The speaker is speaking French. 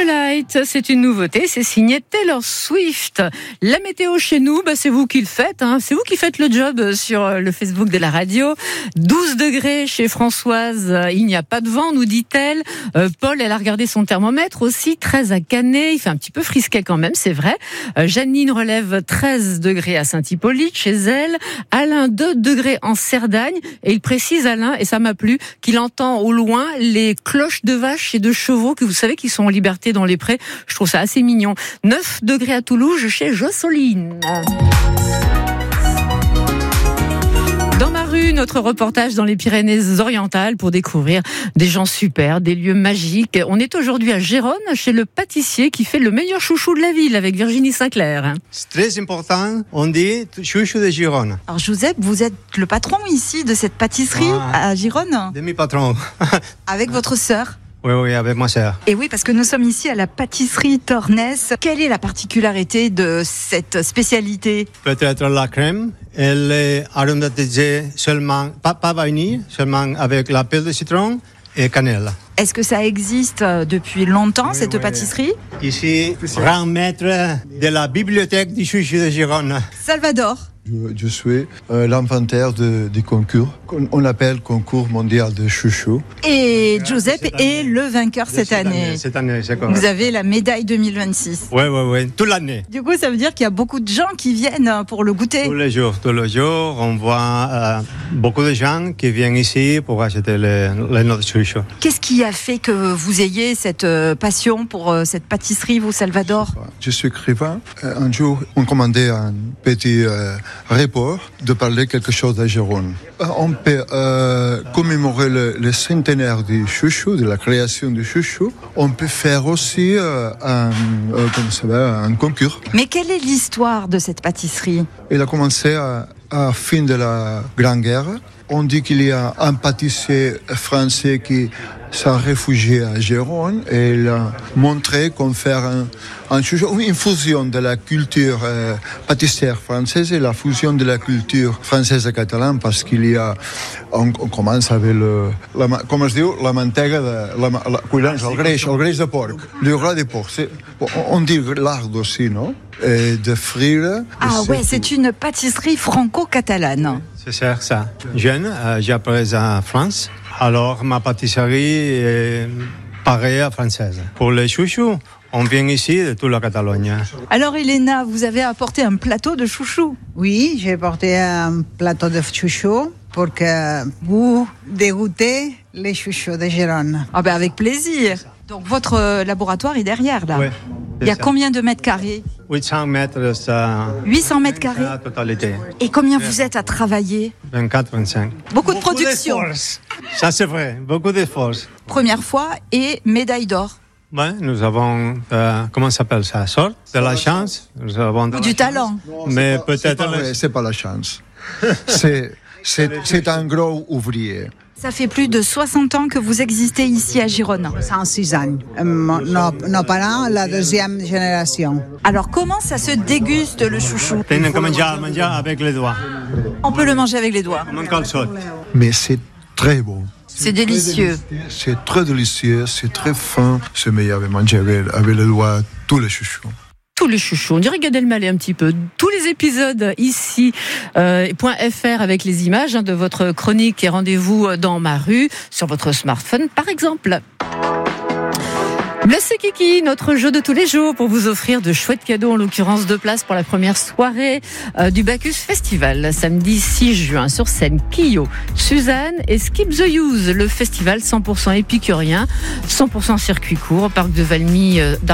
Light, c'est une nouveauté, c'est signé Taylor Swift. La météo chez nous, c'est vous qui le faites, c'est vous qui faites le job sur le Facebook de la radio. 12 degrés chez Françoise, il n'y a pas de vent, nous dit-elle. Paul, elle a regardé son thermomètre aussi, 13 à Canet, il fait un petit peu frisquet quand même, c'est vrai. Janine relève 13 degrés à Saint-Hippolyte, chez elle. Alain, 2 degrés en Cerdagne, et il précise, Alain, et ça m'a plu, qu'il entend au loin les cloches de vaches et de chevaux que vous savez qui sont en liberté dans les prés. Je trouve ça assez mignon. 9 degrés à Toulouse chez Josseline. Dans ma rue, notre reportage dans les Pyrénées-Orientales pour découvrir des gens super, des lieux magiques. On est aujourd'hui à Gérone, chez le pâtissier qui fait le meilleur chouchou de la ville avec Virginie Sinclair. C'est très important, on dit chouchou de Gérone. Alors Joseph, vous êtes le patron ici de cette pâtisserie à Gérone ? Demi-patron. Avec votre sœur ? Oui, avec ma sœur. Et oui, parce que nous sommes ici à la pâtisserie Tornès. Quelle est la particularité de cette spécialité ? Peut-être la crème, elle est aromatisée seulement, pas vanille, seulement avec la pelle de citron et cannelle. Est-ce que ça existe depuis longtemps, cette pâtisserie ? Ici, grand maître de la bibliothèque du chouchou de Gérone. Salvador. Je suis l'inventaire du concours. On l'appelle concours mondial de chouchou. Et Joseph est le vainqueur cette année. Cette année, c'est correct. Vous avez la médaille 2026. Oui, toute l'année. Du coup, ça veut dire qu'il y a beaucoup de gens qui viennent pour le goûter. Tous les jours, on voit beaucoup de gens qui viennent ici pour acheter notre chouchou. Qu'est-ce qui a fait que vous ayez cette passion pour cette pâtisserie, vous, Salvador ? Je suis écrivain. Un jour, on commandait un petit report de parler quelque chose à Gérone. On peut commémorer le centenaire du chouchou, de la création du chouchou. On peut faire aussi un concours. Mais quelle est l'histoire de cette pâtisserie ? Il a commencé à la fin de la Grande Guerre. On dit qu'il y a un pâtissier français qui s'est réfugié à Gérone et il a montré qu'on fait une fusion de la culture pâtissière française et la fusion de la culture française et catalane parce qu'il y a, on commence avec la mantega, el greix de porc, le gras de porc. On dit lard aussi, non ? Et de frire. Ah ouais, c'est une pâtisserie franco-catalane. C'est ça. Jeune, j'ai appris en France. Alors, ma pâtisserie est pareille à française. Pour les chouchous, on vient ici de toute la Catalogne. Alors, Elena, vous avez apporté un plateau de chouchou. Oui, j'ai apporté un plateau de chouchou pour que vous dégoûtez les chouchous de Gérone. Ah ben avec plaisir. Donc, votre laboratoire est derrière, là. Oui. Il y a combien de mètres carrés ? 800 mètres, ça... 800 mètres carrés ? La totalité. Et combien vous êtes à travailler ? 24-25. Beaucoup de production. Ça, c'est vrai. Beaucoup d'efforts. Première fois et médaille d'or. Ouais, nous avons, comment ça s'appelle ça ? Sorte de la chance. Nous avons Ou du talent. Mais peut-être... C'est pas la chance. C'est un gros ouvrier. Ça fait plus de 60 ans que vous existez ici à Gérone. 106 ans. Nos parents, la deuxième génération. Alors, comment ça se déguste le chouchou ? On peut manger avec les doigts. On peut le manger avec les doigts. Mais c'est très bon. C'est délicieux. C'est très délicieux, c'est très fin. C'est meilleur de manger avec les doigts tous les chouchous. Tous les chouchous, on dirait Gad Elmaleh un petit peu. Tous les épisodes ici, .fr avec les images de votre chronique et rendez-vous dans ma rue, sur votre smartphone par exemple. Le C'est Kiki, notre jeu de tous les jours pour vous offrir de chouettes cadeaux, en l'occurrence 2 places pour la première soirée du Bacchus Festival, samedi 6 juin sur scène Kyo, Suzanne et Skip the Use, le festival 100% épicurien, 100% circuit court au parc de Valmy